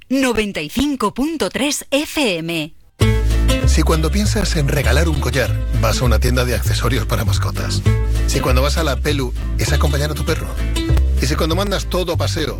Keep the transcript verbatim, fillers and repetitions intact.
noventa y cinco punto tres F M. Si cuando piensas en regalar un collar, vas a una tienda de accesorios para mascotas. Si cuando vas a la Pelu es acompañar a tu perro. Y si cuando mandas todo a paseo